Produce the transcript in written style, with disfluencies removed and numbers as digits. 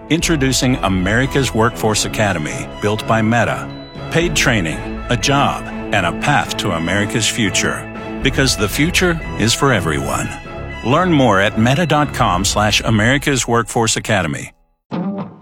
Introducing America's Workforce Academy, built by Meta. Paid training, a job, and a path to America's future. Because the future is for everyone. Learn more at meta.com/America's Workforce Academy.